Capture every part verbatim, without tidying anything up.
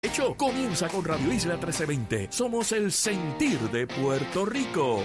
Hecho, comienza con Radio Isla trece veinte. Somos el sentir de Puerto Rico.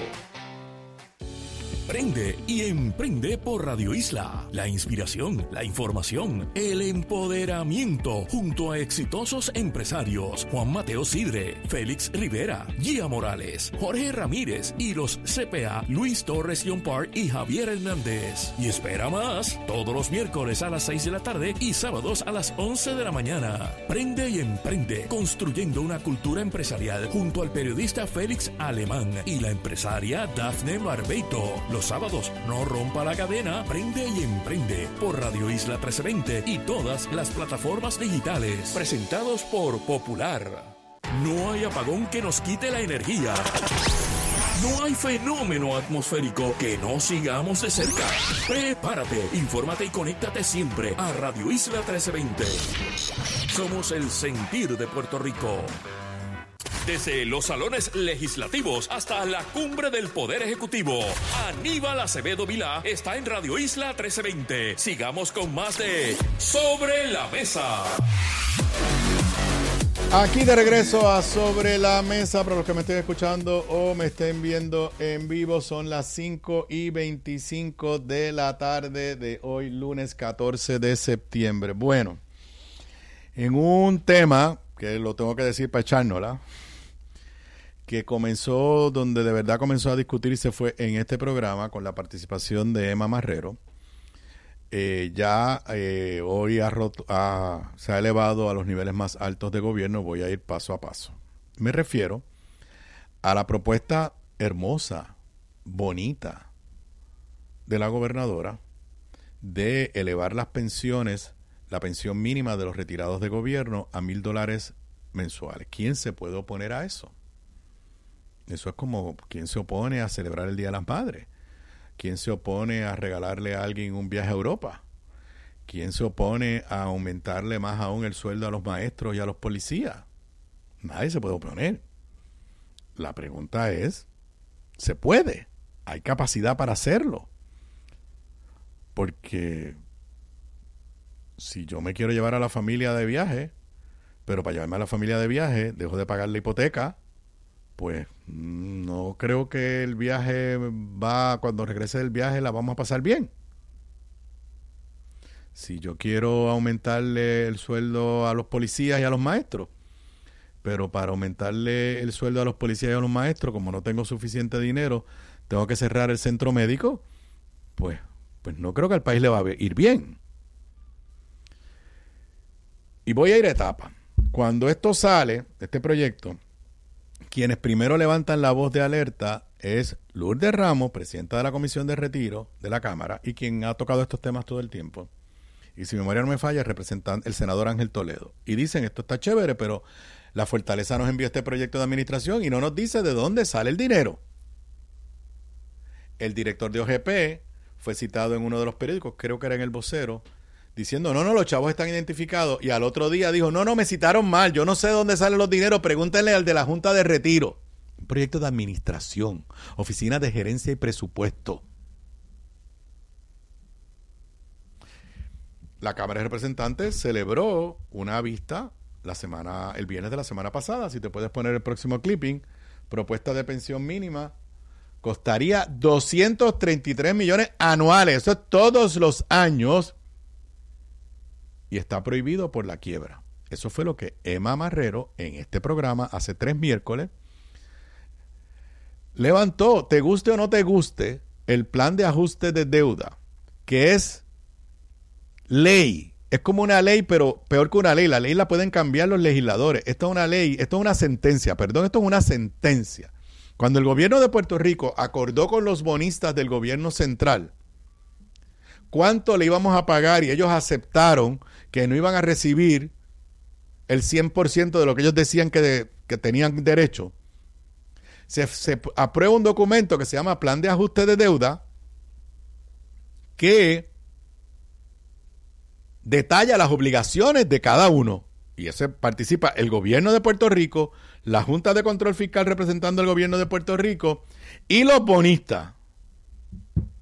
Prende y emprende por Radio Isla. La inspiración, la información, el empoderamiento, junto a exitosos empresarios Juan Mateo Sidre, Félix Rivera, Gia Morales, Jorge Ramírez y los C P A Luis Torres Yompar y Javier Hernández. Y espera más, todos los miércoles a las seis de la tarde y sábados a las once de la mañana. Prende y emprende, construyendo una cultura empresarial junto al periodista Félix Alemán y la empresaria Dafne Barbeito. Los sábados, no rompa la cadena, prende y emprende por Radio Isla trece veinte y todas las plataformas digitales. Presentados por Popular. No hay apagón que nos quite la energía. No hay fenómeno atmosférico que no sigamos de cerca. Prepárate, infórmate y conéctate siempre a Radio Isla trece veinte. Somos el sentir de Puerto Rico. Desde los salones legislativos hasta la cumbre del Poder Ejecutivo, Aníbal Acevedo Vilá está en Radio Isla trece veinte. Sigamos con más de Sobre la Mesa. Aquí de regreso a Sobre la Mesa. Para los que me estén escuchando o me estén viendo en vivo, son las cinco y veinticinco de la tarde de hoy, lunes catorce de septiembre. Bueno, en un tema que lo tengo que decir para echárnosla, que comenzó, donde de verdad comenzó a discutirse fue en este programa con la participación de Emma Marrero. Eh, ya eh, hoy ha roto, ha, se ha elevado a los niveles más altos de gobierno. Voy a ir paso a paso. Me refiero a la propuesta hermosa, bonita de la gobernadora de elevar las pensiones, la pensión mínima de los retirados de gobierno a mil dólares mensuales. ¿Quién se puede oponer a eso? Eso es como quien se opone a celebrar el Día de las Madres. ¿Quién se opone a regalarle a alguien un viaje a Europa? ¿Quién se opone a aumentarle más aún el sueldo a los maestros y a los policías? Nadie se puede oponer. La pregunta es, ¿se puede? ¿Hay capacidad para hacerlo? Porque si yo me quiero llevar a la familia de viaje, pero para llevarme a la familia de viaje dejo de pagar la hipoteca, pues no creo que el viaje va, cuando regrese del viaje la vamos a pasar bien. Si yo quiero aumentarle el sueldo a los policías y a los maestros, pero para aumentarle el sueldo a los policías y a los maestros, como no tengo suficiente dinero, tengo que cerrar el centro médico, pues, pues no creo que al país le va a ir bien. Y voy a ir a etapa. Cuando esto sale, este proyecto, quienes primero levantan la voz de alerta es Lourdes Ramos, presidenta de la Comisión de Retiro de la Cámara y quien ha tocado estos temas todo el tiempo. Y si mi memoria no me falla, el representante, el senador Ángel Toledo. Y dicen, esto está chévere, pero la Fortaleza nos envió este proyecto de administración y no nos dice de dónde sale el dinero. El director de O G P fue citado en uno de los periódicos, creo que era en El Vocero, diciendo, no, no, los chavos están identificados. Y al otro día dijo, no, no, me citaron mal, yo no sé de dónde salen los dineros, pregúntenle al de la Junta de Retiro. Un proyecto de administración, oficina de gerencia y presupuesto. La Cámara de Representantes celebró una vista la semana, el viernes de la semana pasada, si te puedes poner el próximo clipping, propuesta de pensión mínima, costaría doscientos treinta y tres millones anuales, eso es todos los años, y está prohibido por la quiebra. Eso fue lo que Emma Marrero en este programa hace tres miércoles levantó, te guste o no te guste, el plan de ajuste de deuda, que es ley. Es como una ley, pero peor que una ley. La ley la pueden cambiar los legisladores. Esto es una ley, esto es una sentencia, perdón, esto es una sentencia. Cuando el gobierno de Puerto Rico acordó con los bonistas del gobierno central cuánto le íbamos a pagar y ellos aceptaron que no iban a recibir el cien por ciento de lo que ellos decían que, de, que tenían derecho, se, se aprueba un documento que se llama Plan de Ajuste de Deuda que detalla las obligaciones de cada uno. Y ese participa el gobierno de Puerto Rico, la Junta de Control Fiscal representando al gobierno de Puerto Rico y los bonistas.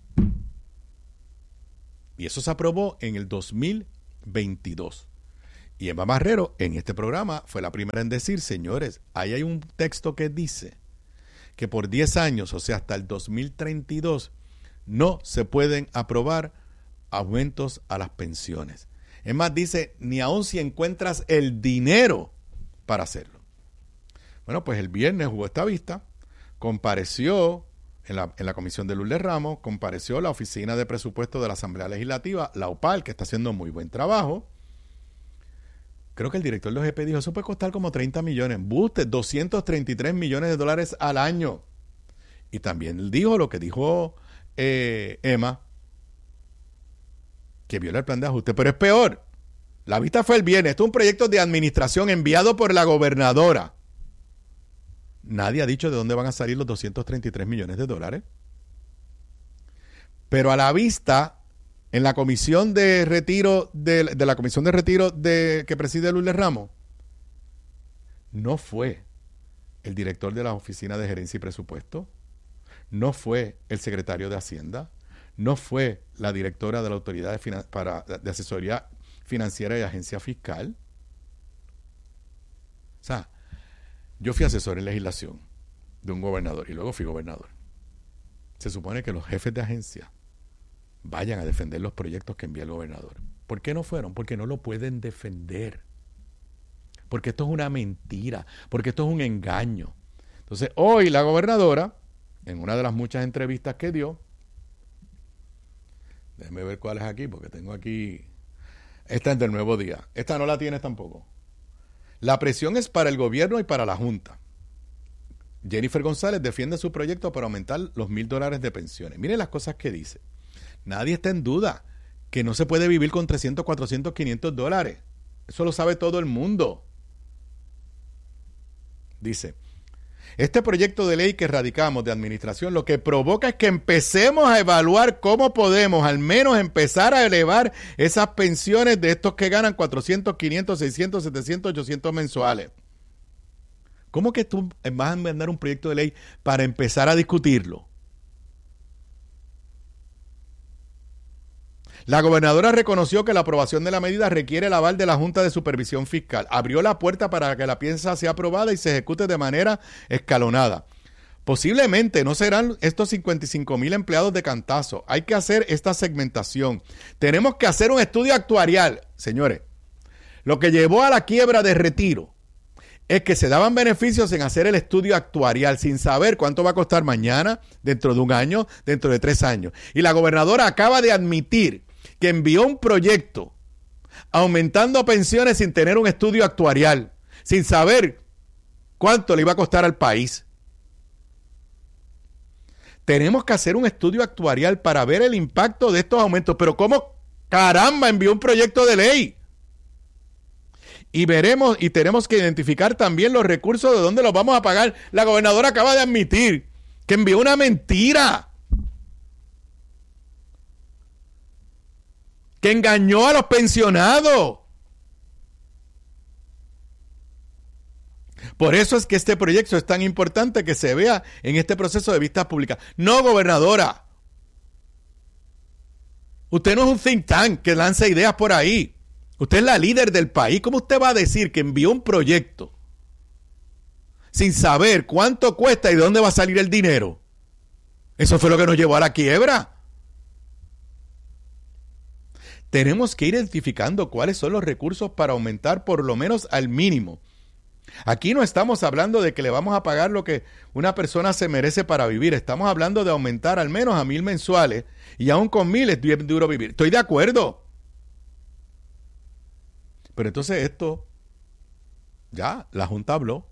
Y eso se aprobó en el dos mil veintidós. Y Emma Marrero en este programa fue la primera en decir, señores, ahí hay un texto que dice que por diez años, o sea, hasta el dos mil treinta y dos, no se pueden aprobar aumentos a las pensiones. Es más, dice, ni aun si encuentras el dinero para hacerlo. Bueno, pues el viernes hubo esta vista, compareció en la, en la comisión de Lourdes Ramos, compareció la Oficina de Presupuesto de la Asamblea Legislativa, la O P A L, que está haciendo muy buen trabajo. Creo que el director de O G P dijo, eso puede costar como treinta millones. Buste, doscientos treinta y tres millones de dólares al año. Y también dijo lo que dijo eh, Emma, que viola el plan de ajuste. Pero es peor. La vista fue el viernes. Esto es un proyecto de administración enviado por la gobernadora. Nadie ha dicho de dónde van a salir los doscientos treinta y tres millones de dólares. Pero a la vista, en la comisión de retiro de, de la comisión de retiro de, que preside Lourdes Ramos, no fue el director de la Oficina de Gerencia y Presupuesto, no fue el secretario de Hacienda, no fue la directora de la Autoridad de, Finan- para, de Asesoría Financiera y Agencia Fiscal. O sea, yo fui asesor en legislación de un gobernador y luego fui gobernador. Se supone que los jefes de agencia vayan a defender los proyectos que envía el gobernador. ¿Por qué no fueron? Porque no lo pueden defender. Porque esto es una mentira. Porque esto es un engaño. Entonces, hoy la gobernadora, en una de las muchas entrevistas que dio, déjeme ver cuál es aquí, porque tengo aquí, esta es del Nuevo Día. Esta no la tienes tampoco. La presión es para el gobierno y para la Junta. Jennifer González defiende su proyecto para aumentar los mil dólares de pensiones. Miren las cosas que dice. Nadie está en duda que no se puede vivir con trescientos, cuatrocientos, quinientos dólares. Eso lo sabe todo el mundo. Dice, este proyecto de ley que radicamos de administración lo que provoca es que empecemos a evaluar cómo podemos al menos empezar a elevar esas pensiones de estos que ganan cuatrocientos, quinientos, seiscientos, setecientos, ochocientos mensuales. ¿Cómo que tú vas a mandar un proyecto de ley para empezar a discutirlo? La gobernadora reconoció que la aprobación de la medida requiere el aval de la Junta de Supervisión Fiscal. Abrió la puerta para que la pieza sea aprobada y se ejecute de manera escalonada. Posiblemente no serán estos cincuenta y cinco mil empleados de cantazo. Hay que hacer esta segmentación. Tenemos que hacer un estudio actuarial. Señores, lo que llevó a la quiebra de Retiro es que se daban beneficios en hacer el estudio actuarial sin saber cuánto va a costar mañana, dentro de un año, dentro de tres años. Y la gobernadora acaba de admitir que envió un proyecto aumentando pensiones sin tener un estudio actuarial, sin saber cuánto le iba a costar al país. Tenemos que hacer un estudio actuarial para ver el impacto de estos aumentos. Pero ¿cómo caramba envió un proyecto de ley? Y veremos y tenemos que identificar también los recursos de dónde los vamos a pagar. La gobernadora acaba de admitir que envió una mentira, que engañó a los pensionados. Por eso es que este proyecto es tan importante que se vea en este proceso de vistas públicas. No, gobernadora. Usted no es un think tank que lanza ideas por ahí. Usted es la líder del país. ¿Cómo usted va a decir que envió un proyecto sin saber cuánto cuesta y de dónde va a salir el dinero? Eso fue lo que nos llevó a la quiebra. Tenemos que ir identificando cuáles son los recursos para aumentar por lo menos al mínimo. Aquí no estamos hablando de que le vamos a pagar lo que una persona se merece para vivir. Estamos hablando de aumentar al menos a mil mensuales y aún con mil es bien duro vivir. Estoy de acuerdo. Pero entonces esto, ya, la Junta habló.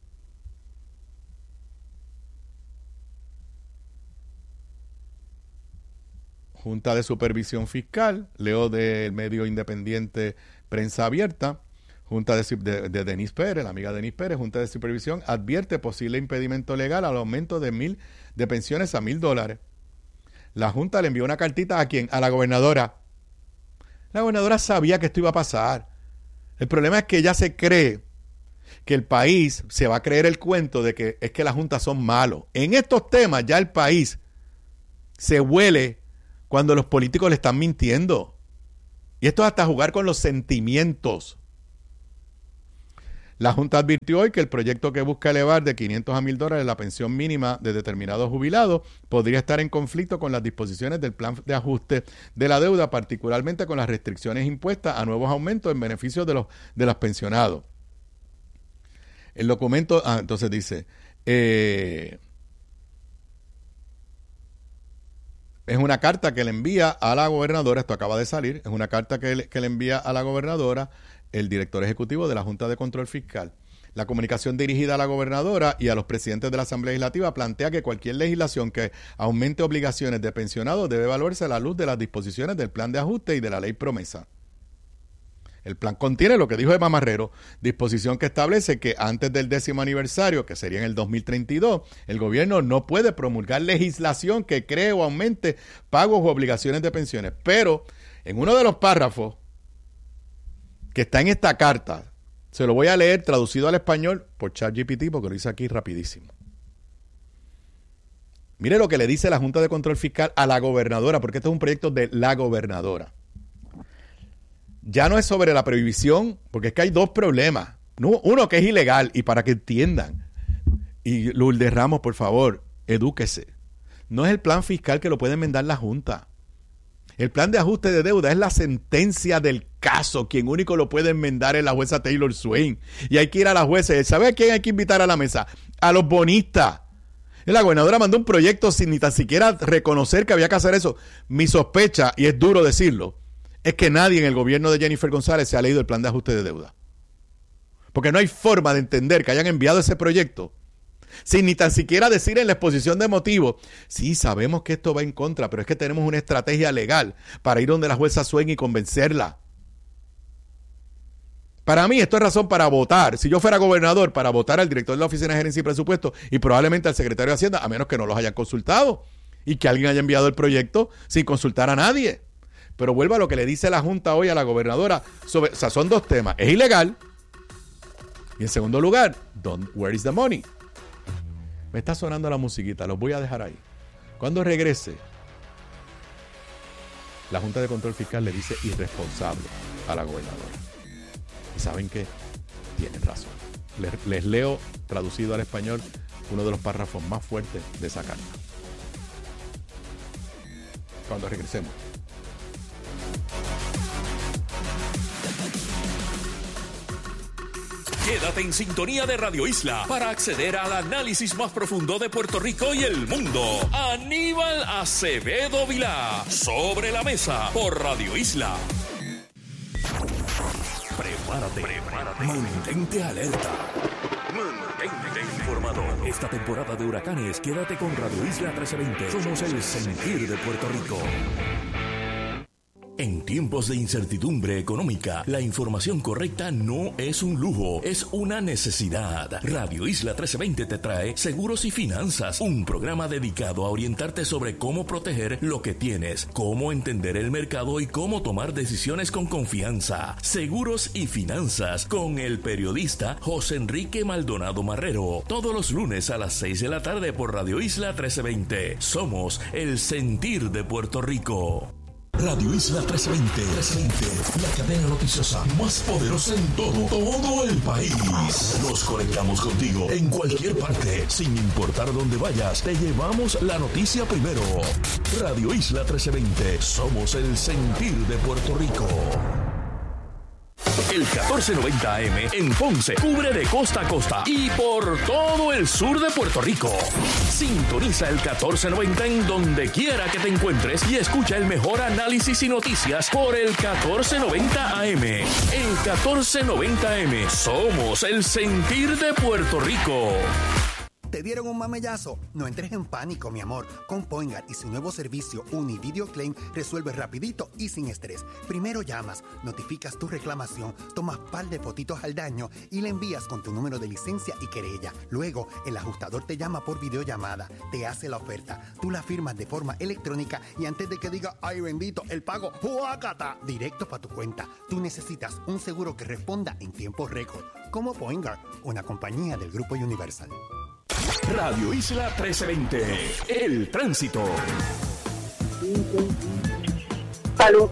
Junta de Supervisión Fiscal, leo del medio independiente Prensa Abierta, Junta de, de, de Denise Pérez, la amiga Denise Pérez, Junta de Supervisión, advierte posible impedimento legal al aumento de mil de pensiones a mil dólares. La Junta le envió una cartita ¿a quién? A la gobernadora. La gobernadora sabía que esto iba a pasar. El problema es que ella se cree que el país se va a creer el cuento de que es que las juntas son malos. En estos temas ya el país se huele cuando los políticos le están mintiendo. Y esto es hasta jugar con los sentimientos. La Junta advirtió hoy que el proyecto que busca elevar de quinientos a mil dólares la pensión mínima de determinados jubilados podría estar en conflicto con las disposiciones del plan de ajuste de la deuda, particularmente con las restricciones impuestas a nuevos aumentos en beneficio de los, de los pensionados. El documento, ah, entonces dice, eh, es una carta que le envía a la gobernadora, esto acaba de salir, es una carta que le, que le envía a la gobernadora el director ejecutivo de la Junta de Control Fiscal. La comunicación dirigida a la gobernadora y a los presidentes de la Asamblea Legislativa plantea que cualquier legislación que aumente obligaciones de pensionados debe evaluarse a la luz de las disposiciones del plan de ajuste y de la ley promesa. El plan contiene lo que dijo Emma Marrero, disposición que establece que antes del décimo aniversario, que sería en el dos mil treinta y dos, el gobierno no puede promulgar legislación que cree o aumente pagos u obligaciones de pensiones. Pero en uno de los párrafos que está en esta carta, se lo voy a leer traducido al español por ChatGPT porque lo hice aquí rapidísimo. Mire lo que le dice la Junta de Control Fiscal a la gobernadora, porque este es un proyecto de la gobernadora. Ya no es sobre la prohibición, porque es que hay dos problemas. Uno que es ilegal, y para que entiendan, y Lourdes Ramos, por favor, edúquese. No es el plan fiscal que lo puede enmendar la Junta. El plan de ajuste de deuda es la sentencia del caso. Quien único lo puede enmendar es la jueza Taylor Swain. Y hay que ir a la jueza. ¿Sabe a quién hay que invitar a la mesa? A los bonistas. La gobernadora mandó un proyecto sin ni tan siquiera reconocer que había que hacer eso. Mi sospecha, y es duro decirlo, es que nadie en el gobierno de Jennifer González se ha leído el plan de ajuste de deuda. Porque no hay forma de entender que hayan enviado ese proyecto sin ni tan siquiera decir en la exposición de motivos, sí, sabemos que esto va en contra, pero es que tenemos una estrategia legal para ir donde la jueza Swain y convencerla. Para mí esto es razón para votar, si yo fuera gobernador, para votar al director de la Oficina de Gerencia y Presupuesto y probablemente al secretario de Hacienda, a menos que no los hayan consultado y que alguien haya enviado el proyecto sin consultar a nadie. Pero vuelvo a lo que le dice la Junta hoy a la gobernadora, sobre, o sea, son dos temas, es ilegal y en segundo lugar, don't, where is the money? Me está sonando la musiquita, los voy a dejar ahí. Cuando regrese, la Junta de Control Fiscal le dice irresponsable a la gobernadora. ¿Y saben qué? Tienen razón. Les, les leo, traducido al español, uno de los párrafos más fuertes de esa carta. Cuando regresemos. Quédate en sintonía de Radio Isla para acceder al análisis más profundo de Puerto Rico y el mundo. Aníbal Acevedo Vilá, Sobre la Mesa, por Radio Isla. Prepárate, prepárate. Mantente alerta. Mantente informado. Esta temporada de huracanes, quédate con Radio Isla trescientos veinte. Somos el sentir de Puerto Rico. En tiempos de incertidumbre económica, la información correcta no es un lujo, es una necesidad. Radio Isla trescientos veinte te trae Seguros y Finanzas, un programa dedicado a orientarte sobre cómo proteger lo que tienes, cómo entender el mercado y cómo tomar decisiones con confianza. Seguros y Finanzas con el periodista José Enrique Maldonado Marrero. Todos los lunes a las seis de la tarde por Radio Isla trescientos veinte. Somos el sentir de Puerto Rico. Radio Isla trescientos veinte, trescientos veinte, la cadena noticiosa más poderosa en todo, todo el país. Nos conectamos contigo en cualquier parte, sin importar dónde vayas, te llevamos la noticia primero. Radio Isla trescientos veinte, somos el sentir de Puerto Rico. El catorce noventa A M en Ponce cubre de costa a costa y por todo el sur de Puerto Rico. Sintoniza el catorce noventa en donde quiera que te encuentres y escucha el mejor análisis y noticias por el catorce noventa A M. El catorce noventa A M, somos el sentir de Puerto Rico. ¿Te dieron un mamellazo? No entres en pánico, mi amor. Con Poingar y su nuevo servicio Univideo Claim resuelves rapidito y sin estrés. Primero llamas, notificas tu reclamación, tomas par de fotitos al daño y le envías con tu número de licencia y querella. Luego, el ajustador te llama por videollamada, te hace la oferta, tú la firmas de forma electrónica y antes de que diga, ay bendito, el pago, ¡huácata!, directo para tu cuenta. Tú necesitas un seguro que responda en tiempo récord. Como Poingar, una compañía del Grupo Universal. Radio Isla trece veinte, el tránsito. Salud.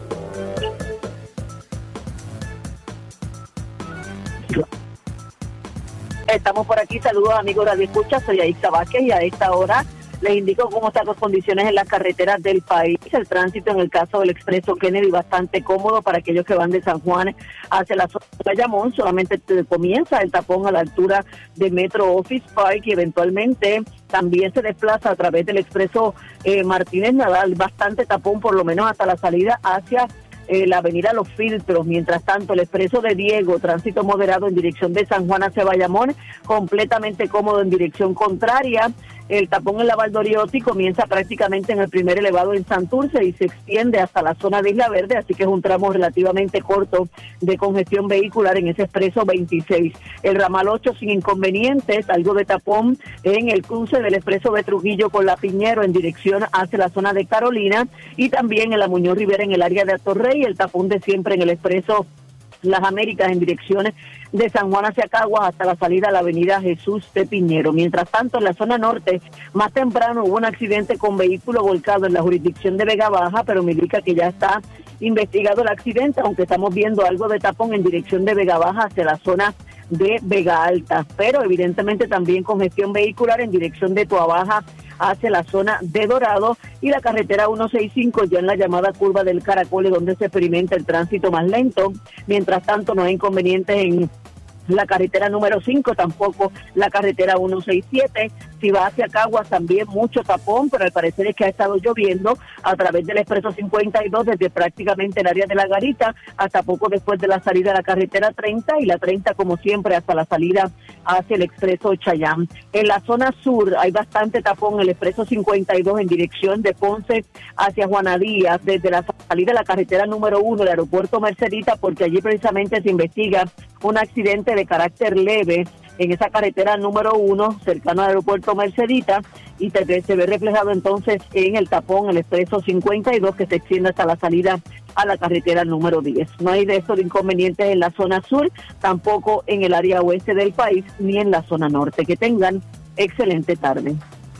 Estamos por aquí, saludos amigos Radio Escucha, soy Aisha Vázquez y a esta hora les indico cómo están las condiciones en las carreteras del país. El tránsito en el caso del Expreso Kennedy bastante cómodo para aquellos que van de San Juan hacia la zona de Bayamón. Solamente comienza el tapón a la altura de Metro Office Park y eventualmente también se desplaza a través del Expreso eh, Martínez Nadal. Bastante tapón por lo menos hasta la salida hacia Eh, la avenida Los Filtros. Mientras tanto, el expreso de Diego, tránsito moderado en dirección de San Juan hacia Bayamón, completamente cómodo en dirección contraria. El tapón en la Valdoriotti comienza prácticamente en el primer elevado en Santurce y se extiende hasta la zona de Isla Verde, así que es un tramo relativamente corto de congestión vehicular en ese expreso veintiséis. El ramal ocho sin inconvenientes, algo de tapón en el cruce del expreso de Trujillo con la Piñero en dirección hacia la zona de Carolina y también en la Muñoz Rivera en el área de Atorrey, el tapón de siempre en el expreso Las Américas en direcciones de San Juan hacia Caguas hasta la salida a la avenida Jesús de Piñero. Mientras tanto, en la zona norte, más temprano hubo un accidente con vehículo volcado en la jurisdicción de Vega Baja, pero me indica que ya está investigado el accidente, aunque estamos viendo algo de tapón en dirección de Vega Baja hacia la zona de Vega Alta, pero evidentemente también congestión vehicular en dirección de Toabaja hacia la zona de Dorado y la carretera ciento sesenta y cinco ya en la llamada curva del Caracol, donde se experimenta el tránsito más lento. Mientras tanto, no hay inconvenientes en la carretera número cinco, tampoco la carretera ciento sesenta y siete. Si va hacia Caguas también mucho tapón, pero al parecer es que ha estado lloviendo a través del expreso cincuenta y dos desde prácticamente el área de La Garita hasta poco después de la salida de la carretera treinta y la treinta como siempre hasta la salida hacia el expreso Chayán. En la zona sur hay bastante tapón, el expreso cincuenta y dos en dirección de Ponce hacia Juana Díaz desde la salida de la carretera número uno del aeropuerto Mercedita, porque allí precisamente se investiga un accidente de carácter leve en esa carretera número uno, cercano al aeropuerto Mercedita, y te, se ve reflejado entonces en el tapón, el expreso cincuenta y dos, que se extiende hasta la salida a la carretera número diez. No hay de esto de inconvenientes en la zona sur, tampoco en el área oeste del país, ni en la zona norte. Que tengan excelente tarde.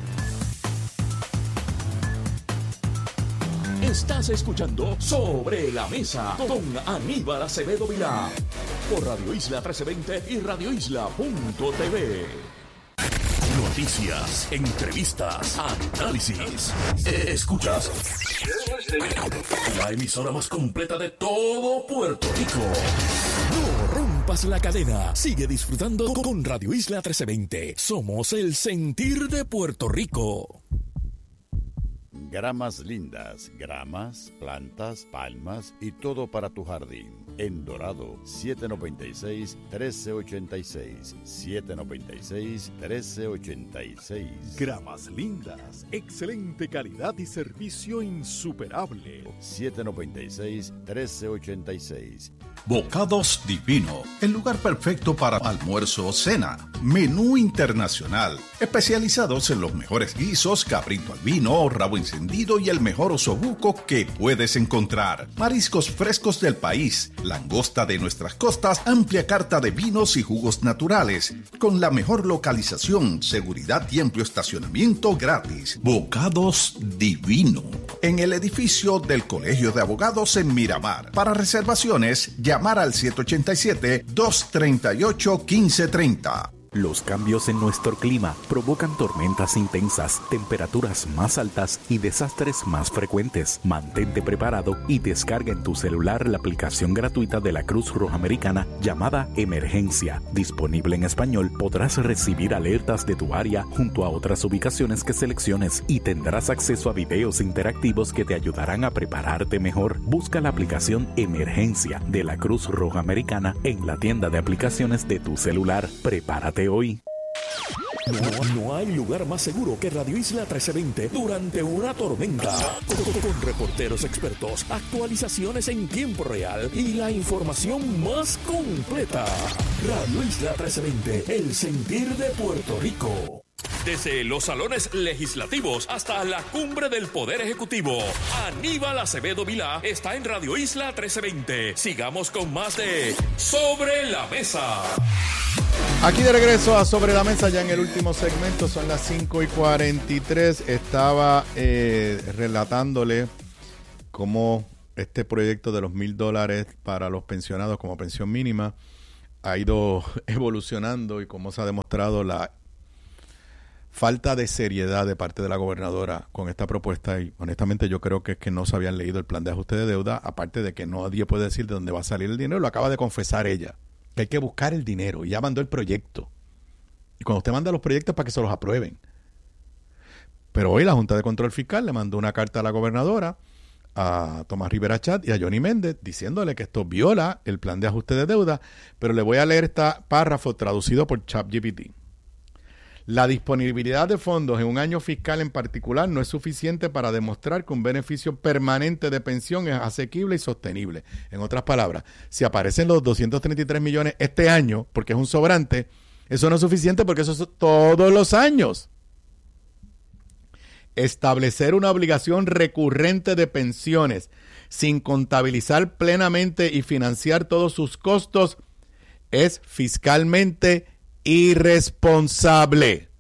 Estás escuchando Sobre la Mesa con Aníbal Acevedo Vilá por Radio Isla trece veinte y radio isla punto t v. Noticias, entrevistas, análisis. Escuchas la emisora más completa de todo Puerto Rico. No rompas la cadena. Sigue disfrutando con Radio Isla trece veinte. Somos el sentir de Puerto Rico. Gramas lindas, gramas, plantas, palmas y todo para tu jardín. En Dorado, siete noventa y seis, trece ochenta y seis. siete noventa y seis, trece ochenta y seis. Gramas lindas, excelente calidad y servicio insuperable. siete noventa y seis, trece ochenta y seis. Bocados Divino, el lugar perfecto para almuerzo o cena. Menú internacional, especializados en los mejores guisos, cabrito al vino, rabo encendido y el mejor osobuco que puedes encontrar. Mariscos frescos del país, langosta de nuestras costas, amplia carta de vinos y jugos naturales, con la mejor localización, seguridad y amplio estacionamiento gratis. Bocados Divino, en el edificio del Colegio de Abogados en Miramar. Para reservaciones, llamar al siete ocho siete, dos tres ocho, uno cinco tres cero. Los cambios en nuestro clima provocan tormentas intensas, temperaturas más altas y desastres más frecuentes. Mantente preparado y descarga en tu celular la aplicación gratuita de la Cruz Roja Americana llamada Emergencia. Disponible en español, podrás recibir alertas de tu área junto a otras ubicaciones que selecciones y tendrás acceso a videos interactivos que te ayudarán a prepararte mejor. Busca la aplicación Emergencia de la Cruz Roja Americana en la tienda de aplicaciones de tu celular. Prepárate hoy. No, no hay lugar más seguro que Radio Isla trece veinte durante una tormenta. Con, con reporteros expertos, actualizaciones en tiempo real y la información más completa. Radio Isla trece veinte, el sentir de Puerto Rico. Desde los salones legislativos hasta la cumbre del Poder Ejecutivo, Aníbal Acevedo Vilá está en Radio Isla trece veinte. Sigamos con más de Sobre la Mesa. Aquí de regreso a Sobre la Mesa, ya en el último segmento, son las cinco y cuarenta y tres. Estaba eh, relatándole cómo este proyecto de los mil dólares para los pensionados como pensión mínima ha ido evolucionando y cómo se ha demostrado la falta de seriedad de parte de la gobernadora con esta propuesta, y honestamente yo creo que es que no se habían leído el plan de ajuste de deuda, aparte de que nadie puede decir de dónde va a salir el dinero, lo acaba de confesar ella, que hay que buscar el dinero, y ya mandó el proyecto. Y cuando usted manda los proyectos para que se los aprueben. Pero hoy la Junta de Control Fiscal le mandó una carta a la gobernadora, a Tomás Rivera Chat y a Johnny Méndez, diciéndole que esto viola el plan de ajuste de deuda, pero le voy a leer este párrafo traducido por ChatGPT. La disponibilidad de fondos en un año fiscal en particular no es suficiente para demostrar que un beneficio permanente de pensión es asequible y sostenible. En otras palabras, si aparecen los doscientos treinta y tres millones este año, porque es un sobrante, eso no es suficiente porque eso es todos los años. Establecer una obligación recurrente de pensiones sin contabilizar plenamente y financiar todos sus costos es fiscalmente irresponsable.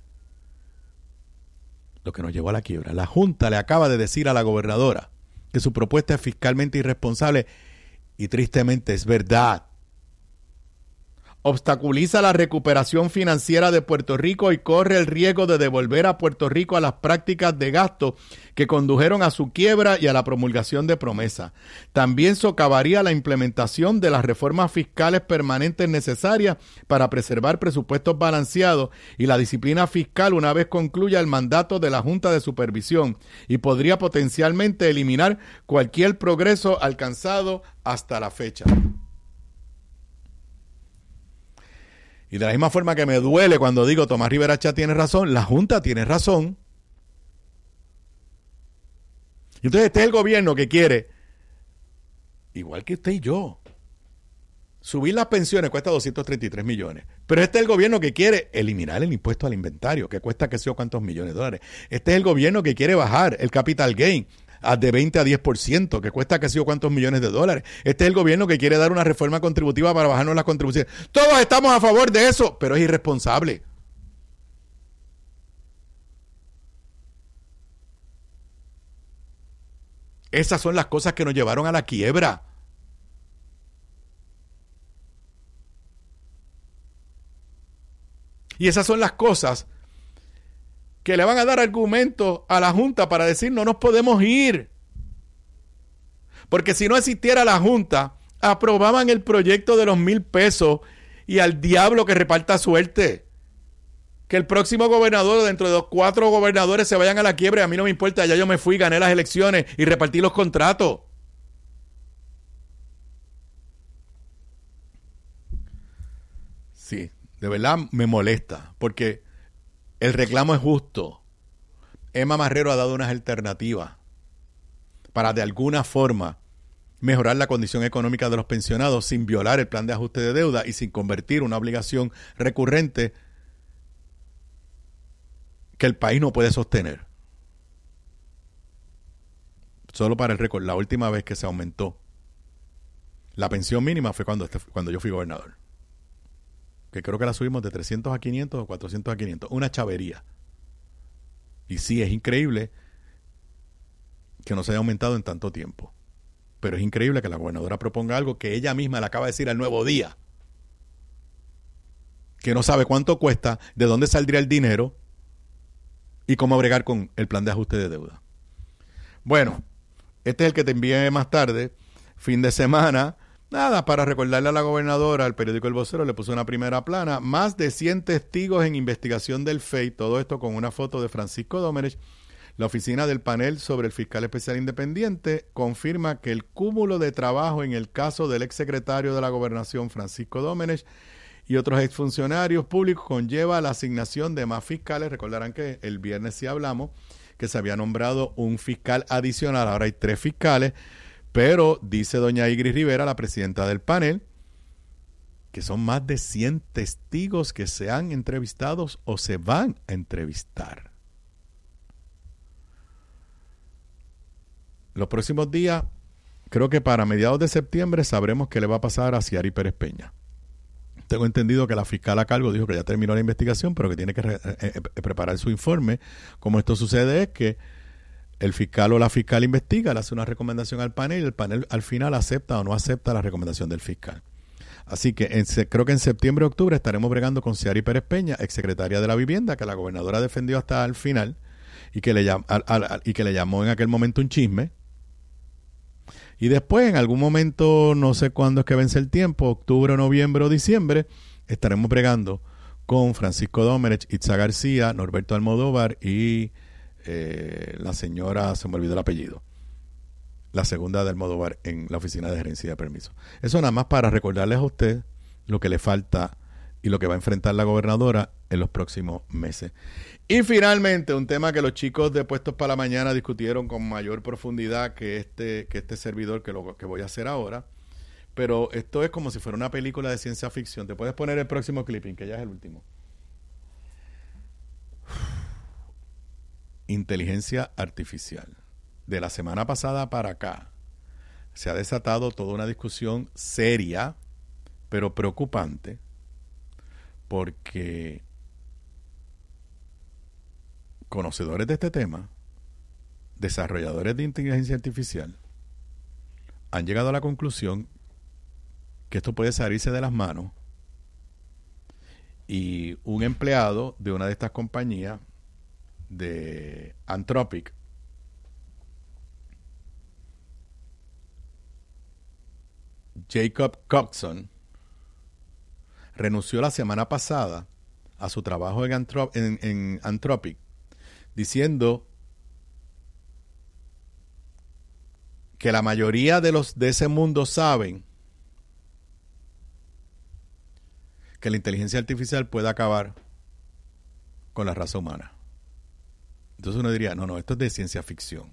Lo que nos llevó a la quiebra. La Junta le acaba de decir a la gobernadora que su propuesta es fiscalmente irresponsable y tristemente es verdad. Obstaculiza la recuperación financiera de Puerto Rico y corre el riesgo de devolver a Puerto Rico a las prácticas de gasto que condujeron a su quiebra y a la promulgación de promesas. También socavaría la implementación de las reformas fiscales permanentes necesarias para preservar presupuestos balanceados y la disciplina fiscal una vez concluya el mandato de la Junta de Supervisión, y podría potencialmente eliminar cualquier progreso alcanzado hasta la fecha. Y de la misma forma que me duele cuando digo Tomás Rivera Chat tiene razón, la Junta tiene razón. Y entonces este es el gobierno que quiere, igual que usted y yo, subir las pensiones cuesta doscientos treinta y tres millones. Pero este es el gobierno que quiere eliminar el impuesto al inventario, que cuesta que sé yo cuántos millones de dólares. Este es el gobierno que quiere bajar el capital gain de veinte a diez por ciento, que cuesta que sé yo cuántos millones de dólares. Este es el gobierno que quiere dar una reforma contributiva para bajarnos las contribuciones. Todos estamos a favor de eso, pero es irresponsable. Esas son las cosas que nos llevaron a la quiebra. Y esas son las cosas que le van a dar argumentos a la Junta para decir no nos podemos ir. Porque si no existiera la Junta, aprobaban el proyecto de los mil pesos y al diablo que reparta suerte. Que el próximo gobernador, dentro de los cuatro gobernadores, se vayan a la quiebra. A mí no me importa, ya yo me fui, gané las elecciones y repartí los contratos. Sí, de verdad me molesta, porque el reclamo es justo. Emma Marrero ha dado unas alternativas para de alguna forma mejorar la condición económica de los pensionados sin violar el plan de ajuste de deuda y sin convertir una obligación recurrente que el país no puede sostener. Solo para el récord, la última vez que se aumentó la pensión mínima fue cuando, este, cuando yo fui gobernador. Que creo que la subimos de trescientos a quinientos o cuatrocientos a quinientos. Una chavería. Y sí, es increíble que no se haya aumentado en tanto tiempo. Pero es increíble que la gobernadora proponga algo que ella misma le acaba de decir al Nuevo Día. Que no sabe cuánto cuesta, de dónde saldría el dinero y cómo bregar con el plan de ajuste de deuda. Bueno, este es el que te envié más tarde. Fin de semana. Nada, para recordarle a la gobernadora, el periódico El Vocero le puso una primera plana. Más de cien testigos en investigación del F E I. Todo esto con una foto de Francisco Domenech. La oficina del panel sobre el fiscal especial independiente confirma que el cúmulo de trabajo en el caso del exsecretario de la Gobernación, Francisco Domenech, y otros exfuncionarios públicos conlleva la asignación de más fiscales. Recordarán que el viernes sí hablamos que se había nombrado un fiscal adicional. Ahora hay tres fiscales. Pero dice doña Igris Rivera, la presidenta del panel, que son más de cien testigos que se han entrevistado o se van a entrevistar. Los próximos días, creo que para mediados de septiembre, sabremos qué le va a pasar a Ciari Pérez Peña. Tengo entendido que la fiscal a cargo dijo que ya terminó la investigación, pero que tiene que re- eh, preparar su informe. Como esto sucede es que el fiscal o la fiscal investiga, le hace una recomendación al panel y el panel al final acepta o no acepta la recomendación del fiscal. Así que en, creo que en septiembre o octubre estaremos bregando con Ciari Pérez Peña, exsecretaria de la Vivienda, que la gobernadora defendió hasta el final y que le, llam, al, al, y que le llamó en aquel momento un chisme. Y después, en algún momento, no sé cuándo es que vence el tiempo, octubre, noviembre o diciembre, estaremos bregando con Francisco Domenech, Itza García, Norberto Almodóvar y eh, la señora, se me olvidó el apellido, la segunda de Almodóvar en la Oficina de Gerencia de Permisos. Eso nada más para recordarles a usted lo que le falta y lo que va a enfrentar la gobernadora en los próximos meses. Y finalmente, un tema que los chicos de Puestos para la Mañana discutieron con mayor profundidad que este, que este servidor que, lo, que voy a hacer ahora. Pero esto es como si fuera una película de ciencia ficción. Te puedes poner el próximo clipping, que ya es el último. Inteligencia artificial. De la semana pasada para acá se ha desatado toda una discusión seria, pero preocupante, porque conocedores de este tema, desarrolladores de inteligencia artificial, han llegado a la conclusión que esto puede salirse de las manos y un empleado de una de estas compañías de Anthropic Jacob Coxon renunció la semana pasada a su trabajo en, Anthrop- en, en Anthropic, diciendo que la mayoría de los de ese mundo saben que la inteligencia artificial puede acabar con la raza humana. Entonces uno diría, no, no, esto es de ciencia ficción.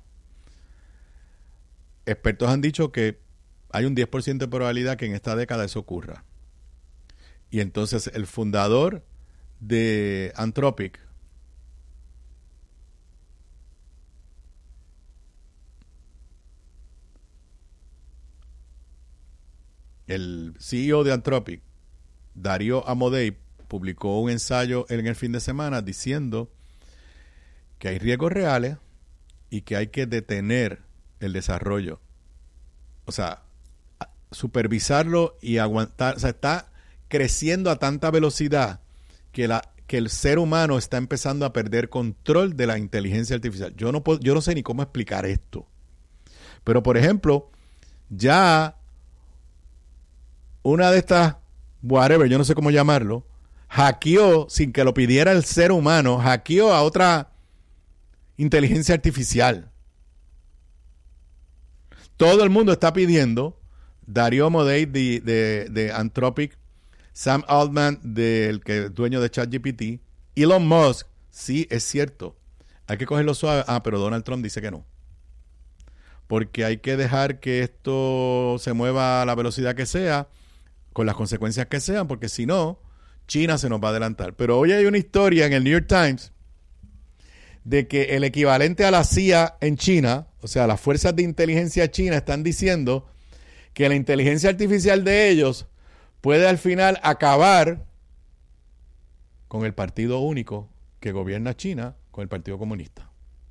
Expertos han dicho que hay un diez por ciento de probabilidad que en esta década eso ocurra. Y entonces el fundador de Anthropic, el C E O de Anthropic, Darío Amodei, publicó un ensayo en el fin de semana diciendo que hay riesgos reales y que hay que detener el desarrollo. O sea, supervisarlo y aguantar. O sea, está creciendo a tanta velocidad que, la, que el ser humano está empezando a perder control de la inteligencia artificial. Yo no puedo, yo no sé ni cómo explicar esto. Pero, por ejemplo, ya una de estas, whatever, yo no sé cómo llamarlo, hackeó, sin que lo pidiera el ser humano, hackeó a otra inteligencia artificial. Todo el mundo está pidiendo, Darío Amodei de, de, de Anthropic, Sam Altman, del que dueño de ChatGPT, Elon Musk, sí, es cierto, hay que cogerlo suave. Ah, pero Donald Trump dice que no. Porque hay que dejar que esto se mueva a la velocidad que sea, con las consecuencias que sean, porque si no, China se nos va a adelantar. Pero hoy hay una historia en el New York Times de que el equivalente a la C I A en China, o sea, las fuerzas de inteligencia china están diciendo que la inteligencia artificial de ellos puede al final acabar con el partido único que gobierna China, con el Partido Comunista.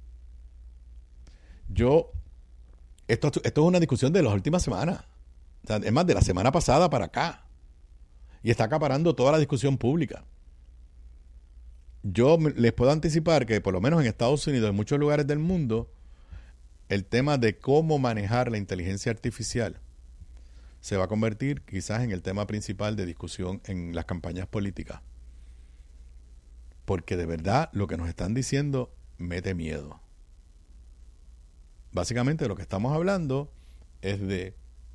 Yo, esto, esto es una discusión de las últimas semanas. O sea, es más, de la semana pasada para acá. Y está acaparando toda la discusión pública. Yo les puedo anticipar que por lo menos en Estados Unidos, en muchos lugares del mundo, el tema de cómo manejar la inteligencia artificial se va a convertir quizás en el tema principal de discusión en las campañas políticas. Porque de verdad lo que nos están diciendo mete miedo. Básicamente lo que estamos hablando es de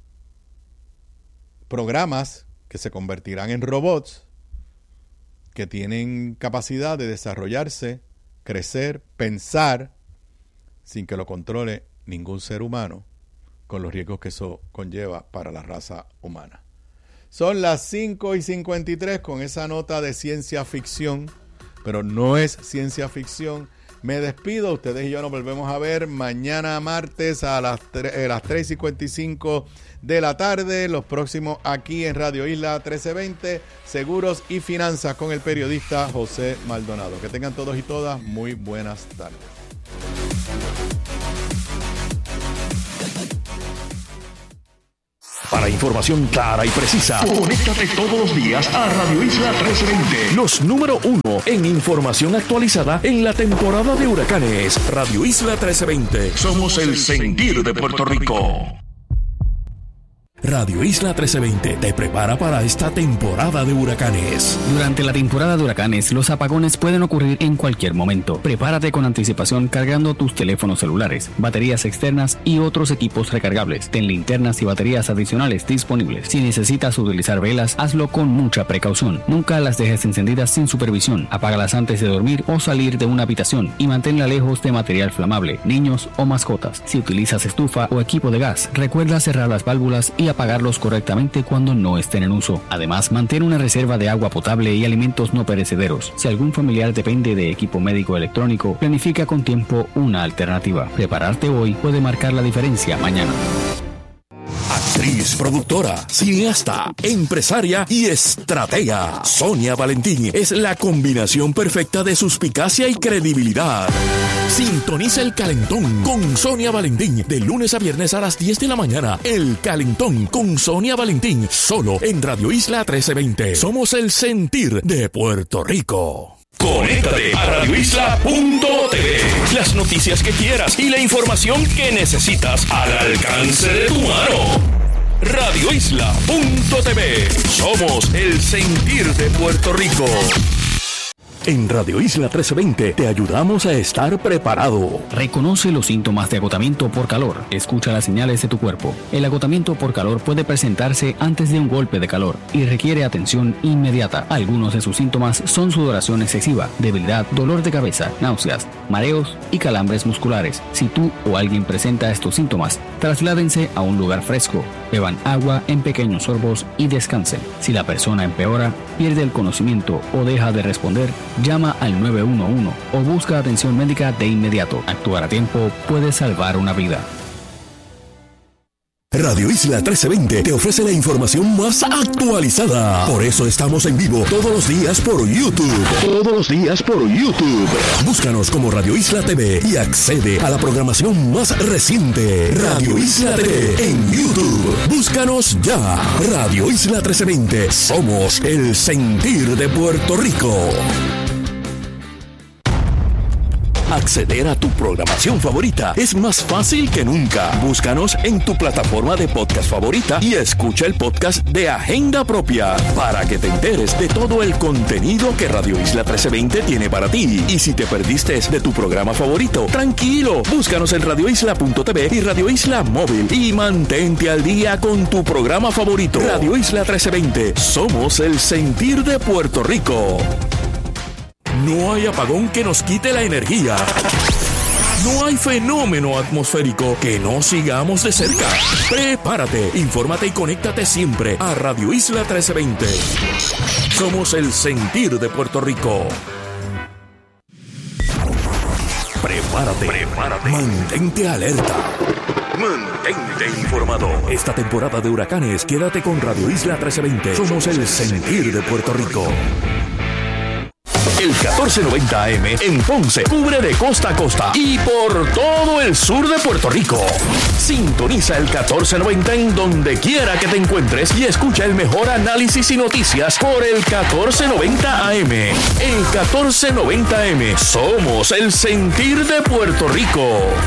programas que se convertirán en robots que tienen capacidad de desarrollarse, crecer, pensar, sin que lo controle ningún ser humano, con los riesgos que eso conlleva para la raza humana. Son las cinco y cincuenta y tres con esa nota de ciencia ficción, pero no es ciencia ficción. Me despido, ustedes y yo nos volvemos a ver mañana martes a las, eh, las tres y cincuenta y cinco de la tarde, los próximos aquí en Radio Isla trece veinte, Seguros y Finanzas con el periodista José Maldonado. Que tengan todos y todas muy buenas tardes. Para información clara y precisa, conéctate todos los días a Radio Isla trece veinte. Los número uno en información actualizada en la temporada de huracanes. Radio Isla trece veinte. Somos el sentir de Puerto Rico. Radio Isla trece veinte te prepara para esta temporada de huracanes. Durante la temporada de huracanes, los apagones pueden ocurrir en cualquier momento. Prepárate con anticipación cargando tus teléfonos celulares, baterías externas y otros equipos recargables. Ten linternas y baterías adicionales disponibles. Si necesitas utilizar velas, hazlo con mucha precaución. Nunca las dejes encendidas sin supervisión. Apágalas antes de dormir o salir de una habitación y manténla lejos de material flamable, niños o mascotas. Si utilizas estufa o equipo de gas, recuerda cerrar las válvulas y apagarlos correctamente cuando no estén en uso. Además, mantén una reserva de agua potable y alimentos no perecederos. Si algún familiar depende de equipo médico electrónico, planifica con tiempo una alternativa. Prepararte hoy puede marcar la diferencia mañana. Actriz, productora, cineasta, empresaria y estratega. Sonia Valentín es la combinación perfecta de suspicacia y credibilidad. Sintoniza El Calentón con Sonia Valentín de lunes a viernes a las diez de la mañana. El Calentón con Sonia Valentín, solo en Radio Isla trece veinte. Somos el sentir de Puerto Rico. Conéctate a radio isla punto t v. Las noticias que quieras y la información que necesitas al alcance de tu mano. radio isla punto t v. Somos el sentir de Puerto Rico. En Radio Isla trece veinte te ayudamos a estar preparado. Reconoce los síntomas de agotamiento por calor. Escucha las señales de tu cuerpo. El agotamiento por calor puede presentarse antes de un golpe de calor y requiere atención inmediata. Algunos de sus síntomas son sudoración excesiva, debilidad, dolor de cabeza, náuseas, mareos y calambres musculares. Si tú o alguien presenta estos síntomas, trasládense a un lugar fresco, beban agua en pequeños sorbos y descansen. Si la persona empeora, pierde el conocimiento o deja de responder, llama al nueve uno uno o busca atención médica de inmediato. Actuar a tiempo puede salvar una vida. Radio Isla trece veinte te ofrece la información más actualizada. Por eso estamos en vivo todos los días por YouTube. Todos los días por YouTube. Búscanos como Radio Isla T V y accede a la programación más reciente. Radio Isla T V en YouTube. Búscanos ya. Radio Isla trece veinte. Somos el sentir de Puerto Rico. Acceder a tu programación favorita es más fácil que nunca. Búscanos en tu plataforma de podcast favorita y escucha el podcast de Agenda Propia para que te enteres de todo el contenido que Radio Isla trece veinte tiene para ti. Y si te perdiste de tu programa favorito, tranquilo, búscanos en radio isla punto t v y Radio Isla Móvil y mantente al día con tu programa favorito. Radio Isla trece veinte, somos el sentir de Puerto Rico. No hay apagón que nos quite la energía. No hay fenómeno atmosférico que no sigamos de cerca. Prepárate, infórmate y conéctate siempre a Radio Isla trece veinte. Somos el sentir de Puerto Rico. Prepárate, prepárate. Mantente alerta. Mantente informado. Esta temporada de huracanes, quédate con Radio Isla trece veinte. Somos el sentir de Puerto Rico. El catorce noventa A M en Ponce cubre de costa a costa y por todo el sur de Puerto Rico. Sintoniza el catorce noventa en donde quiera que te encuentres y escucha el mejor análisis y noticias por el catorce noventa A M. El catorce noventa A M, somos el sentir de Puerto Rico.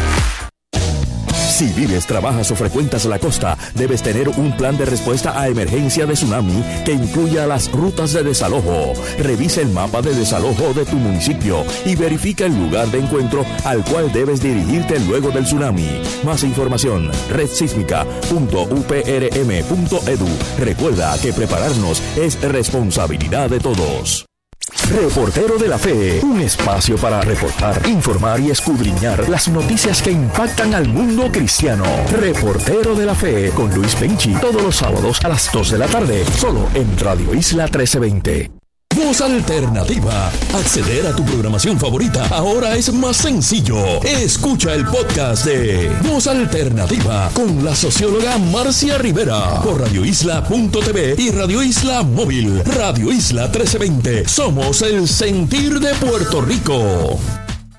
Si vives, trabajas o frecuentas la costa, debes tener un plan de respuesta a emergencia de tsunami que incluya las rutas de desalojo. Revisa el mapa de desalojo de tu municipio y verifica el lugar de encuentro al cual debes dirigirte luego del tsunami. Más información, red sísmica punto u p r m punto e d u. Recuerda que prepararnos es responsabilidad de todos. Reportero de la Fe, un espacio para reportar, informar y escudriñar las noticias que impactan al mundo cristiano. Reportero de la Fe con Luis Penchi, todos los sábados a las dos de la tarde, solo en Radio Isla trece veinte. Voz Alternativa. Acceder a tu programación favorita ahora es más sencillo. Escucha el podcast de Voz Alternativa con la socióloga Marcia Rivera por radio isla punto t v y Radio Isla Móvil. Radio Isla trece veinte. Somos el sentir de Puerto Rico.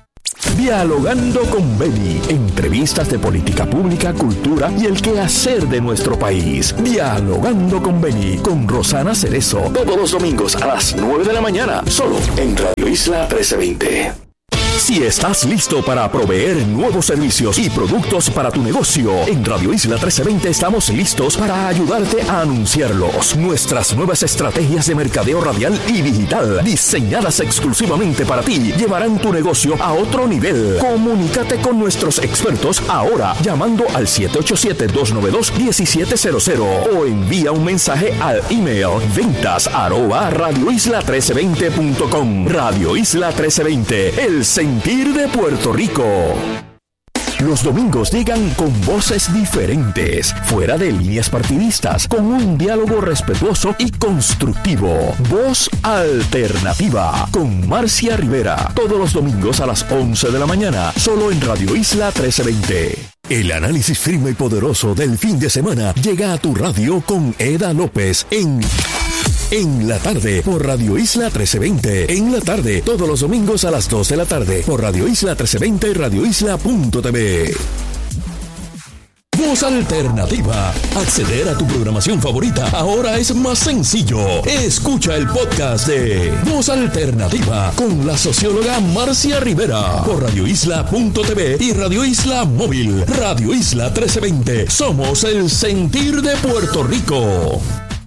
Dialogando con Beni, entrevistas de política pública, cultura y el quehacer de nuestro país. Dialogando con Beni, con Rosana Cerezo, todos los domingos a las nueve de la mañana, solo en Radio Isla trece veinte. Si estás listo para proveer nuevos servicios y productos para tu negocio, en Radio Isla trece veinte estamos listos para ayudarte a anunciarlos. Nuestras nuevas estrategias de mercadeo radial y digital, diseñadas exclusivamente para ti, llevarán tu negocio a otro nivel. Comunícate con nuestros expertos ahora llamando al siete ocho siete, dos nueve dos, uno siete cero cero o envía un mensaje al email ventas arroba radio isla trece veinte punto com. Radio Isla trece veinte, el sentir de Puerto Rico. Los domingos llegan con voces diferentes, fuera de líneas partidistas, con un diálogo respetuoso y constructivo. Voz Alternativa, con Marcia Rivera, todos los domingos a las once de la mañana, solo en Radio Isla trece veinte. El análisis firme y poderoso del fin de semana llega a tu radio con Eda López en... En la tarde, por Radio Isla trece veinte. En la tarde, todos los domingos a las dos de la tarde, por Radio Isla trece veinte y radio isla punto t v. Voz Alternativa. Acceder a tu programación favorita ahora es más sencillo. Escucha el podcast de Voz Alternativa con la socióloga Marcia Rivera por radio isla punto t v y Radio Isla Móvil. Radio Isla trece veinte. Somos el sentir de Puerto Rico.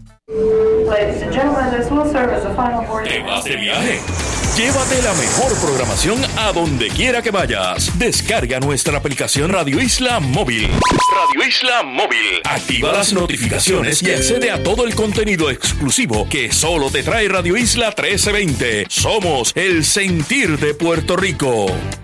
¿Te vas de viaje? Llévate la mejor programación a donde quiera que vayas. Descarga nuestra aplicación Radio Isla Móvil. Radio Isla Móvil. Activa las notificaciones y accede a todo el contenido exclusivo que solo te trae Radio Isla trece veinte. Somos el sentir de Puerto Rico.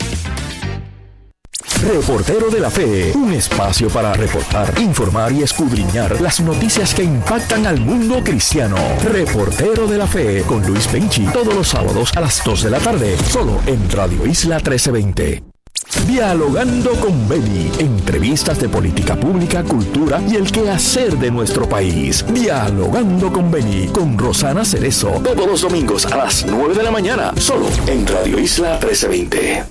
Reportero de la Fe, un espacio para reportar, informar y escudriñar las noticias que impactan al mundo cristiano. Reportero de la Fe con Luis Penchi, todos los sábados a las dos de la tarde, solo en Radio Isla trece veinte. Dialogando con Beni, entrevistas de política pública, cultura y el quehacer de nuestro país. Dialogando con Beni, con Rosana Cerezo, todos los domingos a las nueve de la mañana, solo en Radio Isla trece veinte.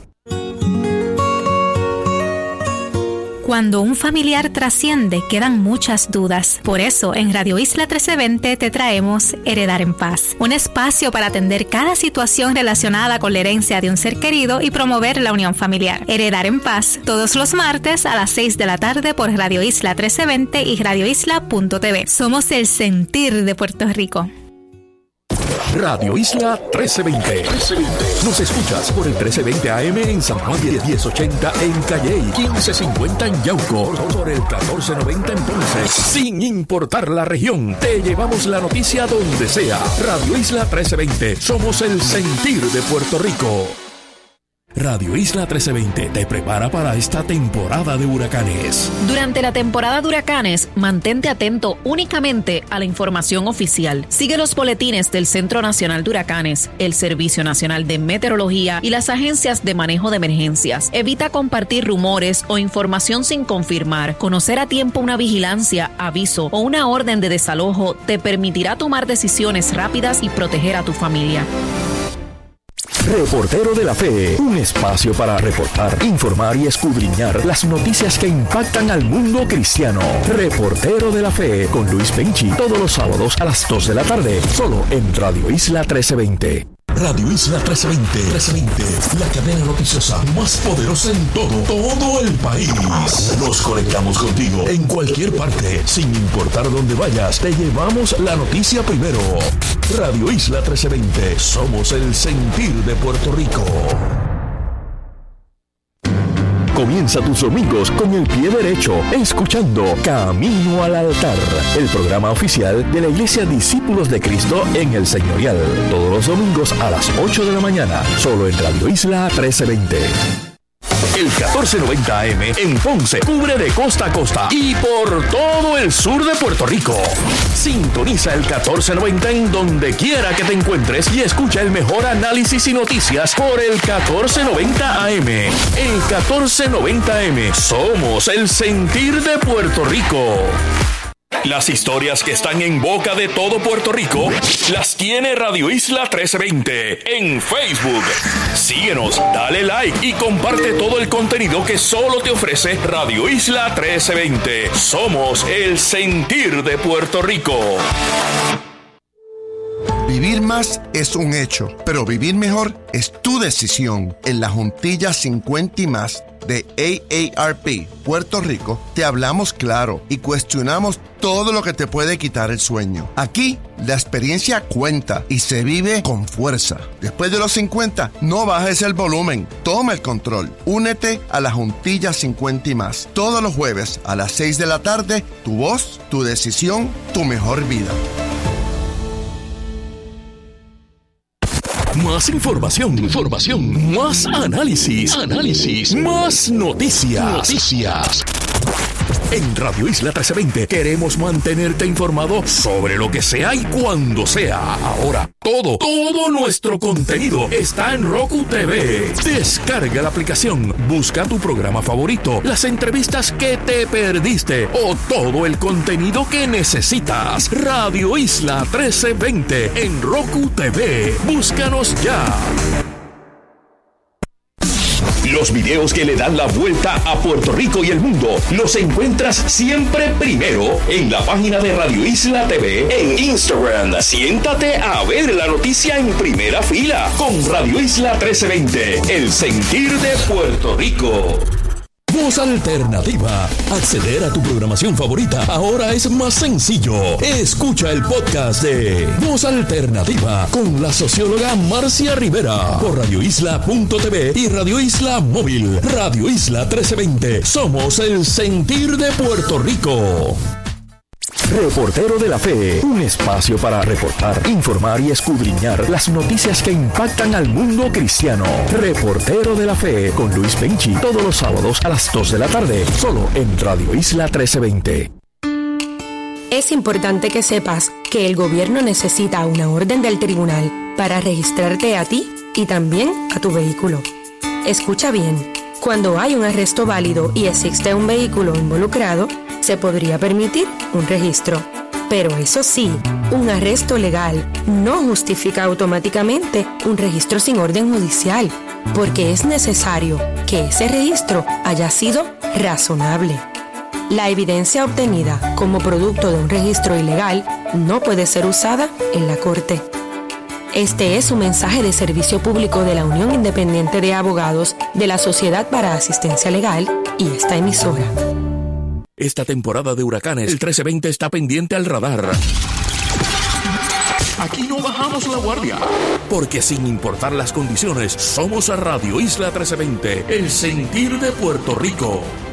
Cuando un familiar trasciende, quedan muchas dudas. Por eso, en Radio Isla trece veinte te traemos Heredar en Paz, un espacio para atender cada situación relacionada con la herencia de un ser querido y promover la unión familiar. Heredar en Paz, todos los martes a las seis de la tarde por Radio Isla trece veinte y radio isla punto t v. Somos el sentir de Puerto Rico. Radio Isla trece veinte. Nos escuchas por el trece veinte A M en San Juan, diez ochenta en Calley, quince cincuenta en Yauco, por el catorce noventa en Ponce. Sin importar la región, te llevamos la noticia donde sea. Radio Isla trece veinte. Somos el sentir de Puerto Rico. Radio Isla trece veinte te prepara para esta temporada de huracanes. Durante la temporada de huracanes, mantente atento únicamente a la información oficial. Sigue los boletines del Centro Nacional de Huracanes, el Servicio Nacional de Meteorología y las agencias de manejo de emergencias. Evita compartir rumores o información sin confirmar. Conocer a tiempo una vigilancia, aviso o una orden de desalojo te permitirá tomar decisiones rápidas y proteger a tu familia. Reportero de la Fe, un espacio para reportar, informar y escudriñar las noticias que impactan al mundo cristiano. Reportero de la Fe con Luis Penchi, todos los sábados a las dos de la tarde, solo en Radio Isla trece veinte. Radio Isla trece veinte, trece veinte, la cadena noticiosa más poderosa en todo, todo el país. Nos conectamos contigo en cualquier parte, sin importar dónde vayas, te llevamos la noticia primero. Radio Isla trece veinte, somos el sentir de Puerto Rico. Comienza tus domingos con el pie derecho, escuchando Camino al Altar, el programa oficial de la Iglesia Discípulos de Cristo en el Señorial. Todos los domingos a las ocho de la mañana, solo en Radio Isla trece veinte. El catorce noventa A M en Ponce cubre de costa a costa y por todo el sur de Puerto Rico. Sintoniza el catorce noventa en donde quiera que te encuentres y escucha el mejor análisis y noticias por el catorce noventa A M. El catorce noventa A M, somos el sentir de Puerto Rico. Las historias que están en boca de todo Puerto Rico las tiene Radio Isla trece veinte en Facebook. Síguenos, dale like y comparte todo el contenido que solo te ofrece Radio Isla trece veinte. Somos el sentir de Puerto Rico. Vivir más es un hecho, pero vivir mejor es tu decisión. En la Juntilla cincuenta y más de A A R P Puerto Rico te hablamos claro y cuestionamos todo lo que te puede quitar el sueño. Aquí la experiencia cuenta y se vive con fuerza. Después de los cincuenta, no bajes el volumen, toma el control. Únete a la Juntilla cincuenta y más. Todos los jueves a las seis de la tarde, tu voz, tu decisión, tu mejor vida. Más información, información, más análisis, análisis, más noticias, noticias. En Radio Isla trece veinte queremos mantenerte informado sobre lo que sea y cuando sea. Ahora, todo, todo nuestro contenido está en Roku T V. Descarga la aplicación, busca tu programa favorito, las entrevistas que te perdiste o todo el contenido que necesitas. Radio Isla trece veinte en Roku T V. Búscanos ya. Los videos que le dan la vuelta a Puerto Rico y el mundo los encuentras siempre primero en la página de Radio Isla T V en Instagram. Siéntate a ver la noticia en primera fila con Radio Isla trece veinte, el sentir de Puerto Rico. Voz Alternativa. Acceder a tu programación favorita ahora es más sencillo. Escucha el podcast de Voz Alternativa con la socióloga Marcia Rivera por radio isla punto t v y Radio Isla Móvil. Radio Isla trece veinte. Somos el sentir de Puerto Rico. Reportero de la Fe, un espacio para reportar, informar y escudriñar las noticias que impactan al mundo cristiano. Reportero de la Fe con Luis Benchi, todos los sábados a las dos de la tarde, solo en Radio Isla trece veinte. Es importante que sepas que el gobierno necesita una orden del tribunal para registrarte a ti y también a tu vehículo. Escucha bien, cuando hay un arresto válido y existe un vehículo involucrado, se podría permitir un registro. Pero eso sí, un arresto legal no justifica automáticamente un registro sin orden judicial, porque es necesario que ese registro haya sido razonable. La evidencia obtenida como producto de un registro ilegal no puede ser usada en la corte. Este es un mensaje de servicio público de la Unión Independiente de Abogados de la Sociedad para Asistencia Legal y esta emisora. Esta temporada de huracanes, el trece veinte está pendiente al radar. Aquí no bajamos la guardia, porque sin importar las condiciones, somos a Radio Isla trece veinte, el sentir de Puerto Rico.